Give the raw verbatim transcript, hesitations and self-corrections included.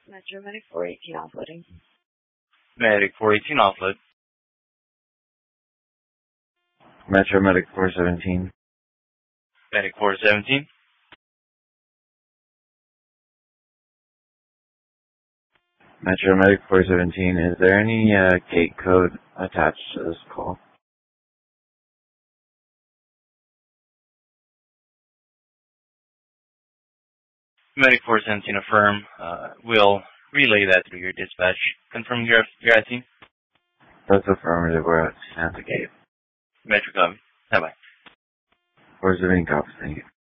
Metro Medic four eighteen offloading. Medic four eighteen offload. Metro Medic four seventeen. Medic four seventeen. Metro Medic four seventeen, is there any uh, gate code attached to this call? Medic four seventeen affirm. Uh, we'll relay that through your dispatch. Confirm your your I C. That's affirmative. We're at Santa Gate. Metro copy. Bye bye. four seventeen copies. Thank you.